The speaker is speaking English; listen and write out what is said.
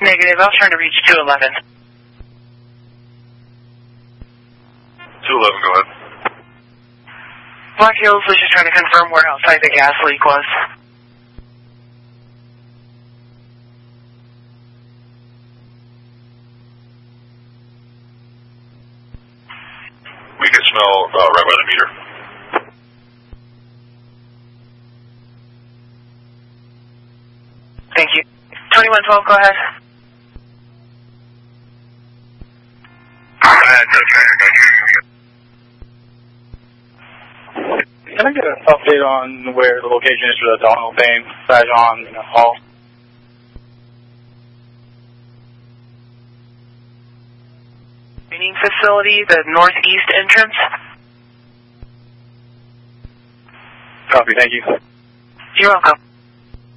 Negative. I was trying to reach 211. 211, go ahead. Black Hills was just trying to confirm where outside the gas leak was. We can smell right by the meter. Thank you. 2112, go ahead. That's okay, I got you. Can I get an update on where the location is for the Donald Bain Sajon Hall? Training facility, the northeast entrance. Copy, thank you. You're welcome.